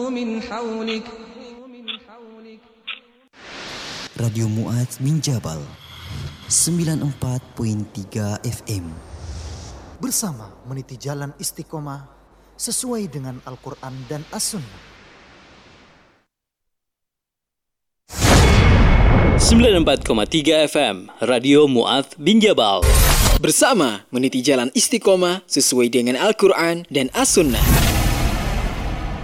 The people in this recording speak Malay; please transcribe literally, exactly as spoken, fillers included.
من حولك Radio Mu'adz bin Jabal sembilan puluh empat perpuluhan tiga F M. Bersama meniti jalan istiqomah sesuai dengan Al-Quran dan As-Sunnah. sembilan puluh empat koma tiga F M Radio Mu'adz bin Jabal. Bersama meniti jalan istiqomah sesuai dengan Al-Quran dan As-Sunnah.